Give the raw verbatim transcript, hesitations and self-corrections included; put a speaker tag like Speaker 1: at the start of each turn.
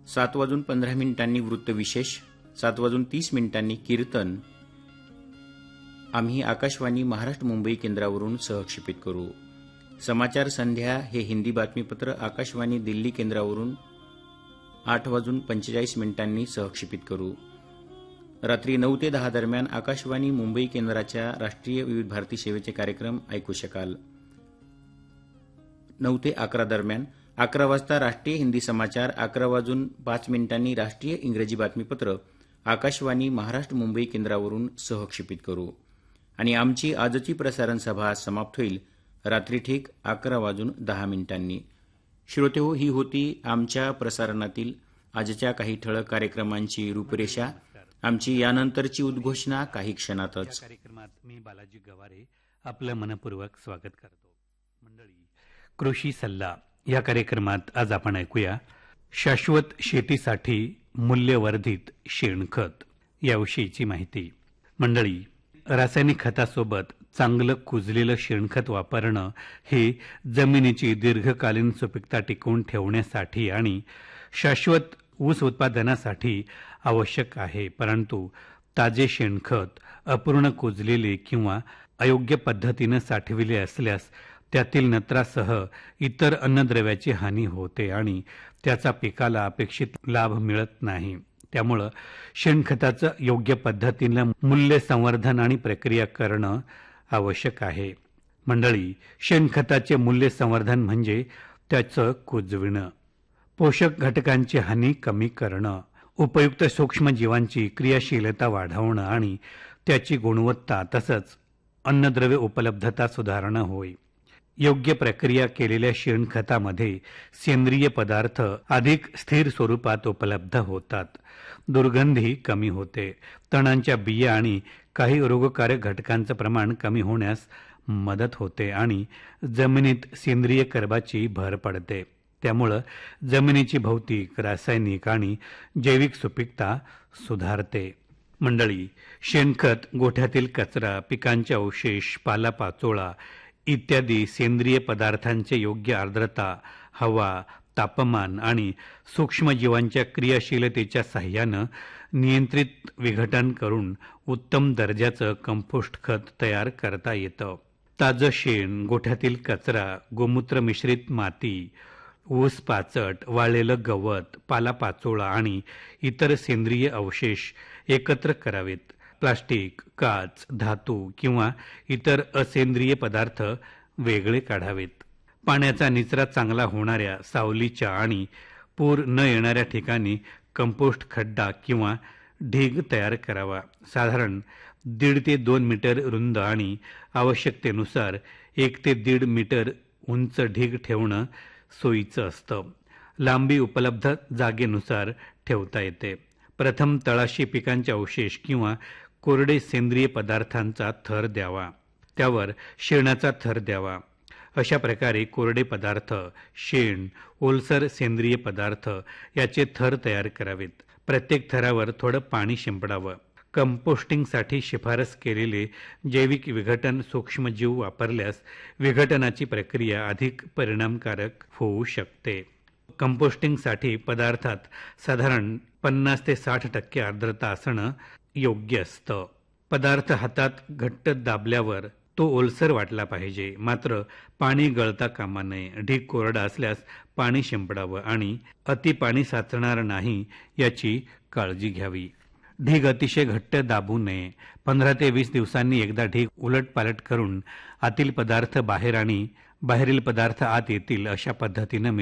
Speaker 1: सात वाजून पंधरा मिनिटांनी वृत्तविशेष, सात वाजून तीस मिनिटांनी कीर्तन आम्ही आकाशवाणी महाराष्ट्र मुंबई केंद्रावरून सहक्षेपित करू. समाचार संध्या हे हिंदी बातमीपत्र आकाशवाणी दिल्ली केंद्रावरून आठ वाजून पंचेचाळीस मिनिटांनी सहक्षेपित करू. रात्री नऊ ते दहा दरम्यान आकाशवाणी मुंबई केंद्राच्या राष्ट्रीय विविध भारती सेवेचे कार्यक्रम ऐकू शकाल. नऊ ते अकरा दरम्यान अकरा वाजता राष्ट्रीय हिंदी समाचार, अकरा वाजून पाच मिनिटांनी राष्ट्रीय इंग्रजी बातमीपत्र आकाशवाणी महाराष्ट्र मुंबई केंद्रावरून सहक्षेपित करू. आणि आमची आजची प्रसारण सभा समाप्त होईल रात्री ठीक अकरा वाजून दहा मिनिटांनी. श्रोतेहो, ही होती आमच्या प्रसारणातील आजच्या काही ठळक कार्यक्रमांची रूपरेषा. आमची यानंतरची उद्घोषणा काही क्षणातच.
Speaker 2: कार्यक्रमात मी बालाजी गवारे आपलं मनपूर्वक स्वागत करतो. मंडळी, कृषी सल्ला या कार्यक्रमात आज आपण ऐकूया शाश्वत शेतीसाठी मूल्यवर्धित शेणखत याविषयीची माहिती. मंडळी, रासायनिक खतासोबत चांगलं कुजलेलं शेणखत वापरणं हे जमिनीची दीर्घकालीन सुपीकता टिकवून ठेवण्यासाठी आणि शाश्वत ऊस उत्पादनासाठी आवश्यक आहे. परंतु ताजे शेणखत अपूर्ण कुजलेले किंवा अयोग्य पद्धतीनं साठविले असल्यास त्यातील नत्रासह इतर अन्नद्रव्याची हानी होते आणि त्याचा पिकाला अपेक्षित लाभ मिळत नाही. त्यामुळं शेणखताचं योग्य पद्धतीनं मूल्य संवर्धन आणि प्रक्रिया करणं आवश्यक आहे. मंडळी, शेणखताचे मूल्य संवर्धन म्हणजे त्याचं कुजविणं, पोषक घटकांची हानी कमी करणं, उपयुक्त सूक्ष्मजीवांची क्रियाशीलता वाढवणं आणि त्याची गुणवत्ता तसंच अन्नद्रव्य उपलब्धता सुधारणं होय. योग्य प्रक्रिया केलेल्या शेणखतामध्ये सेंद्रिय पदार्थ अधिक स्थिर स्वरूपात उपलब्ध होतात, दुर्गंधी कमी होते, तणांच्या बिया आणि काही रोगकारक घटकांचं प्रमाण कमी होण्यास मदत होते आणि जमिनीत सेंद्रिय कर्बाची भर पडते. त्यामुळं जमिनीची भौतिक, रासायनिक आणि जैविक सुपीकता सुधारते. मंडळी, शेणखत गोठ्यातील कचरा, पिकांचे अवशेष, पालापाचोळा इत्यादी सेंद्रिय पदार्थांचे योग्य आर्द्रता, हवा, तापमान आणि सूक्ष्मजीवांच्या क्रियाशीलतेच्या साह्यानं नियंत्रित विघटन करून उत्तम दर्जाचं कंपोस्ट खत तयार करता येतं. ताजं शेण, गोठ्यातील कचरा, गोमूत्र मिश्रित माती, ऊस पाचट, वाळलेलं गवत, पालापाचोळा आणि इतर सेंद्रिय अवशेष एकत्र करावेत. प्लास्टिक, काच, धातू किंवा इतर असेंद्रिय पदार्थ वेगळे काढावेत. पाण्याचा निचरा चांगला होणाऱ्या, सावलीच्या आणि पूर न येणाऱ्या ठिकाणी कंपोस्ट खड्डा किंवा ढीग तयार करावा. साधारण दीड ते दोन मीटर रुंद आणि आवश्यकतेनुसार एक ते दीड मीटर उंच ढीग ठेवणं सोयीचं असतं. लांबी उपलब्ध जागेनुसार ठेवता येते. प्रथम तळाशी पिकांचे अवशेष किंवा कोरडे सेंद्रिय पदार्थांचा थर द्यावा. त्यावर शेणाचा थर द्यावा. अशा प्रकारे कोरडे पदार्थ, शेण, ओलसर सेंद्रिय पदार्थ याचे थर तयार करावेत. प्रत्येक थरावर थोडं पाणी शिंपडावं. कंपोस्टिंगसाठी शिफारस केलेले जैविक विघटन सूक्ष्मजीव वापरल्यास विघटनाची प्रक्रिया अधिक परिणामकारक होऊ शकते. कंपोस्टिंगसाठी पदार्थात साधारण पन्नास ते साठ टक्के आर्द्रता असणं योग्य असतं. पदार्थ हातात घट्ट दाबल्यावर तो ओलसर वाटला पाहिजे, मात्र पाणी गळता कामा नये. ढीग कोरडा असल्यास पाणी शिंपडावं आणि अति पाणी साचणार नाही याची काळजी घ्यावी. ढीग अतिशय घट्ट दाबू नये. पंधरा ते वीस दिवसांनी एकदा ढीग उलटपालट करून आतील पदार्थ बाहेर आणि बाहेरील पदार्थ आत येतील अशा पद्धतीनं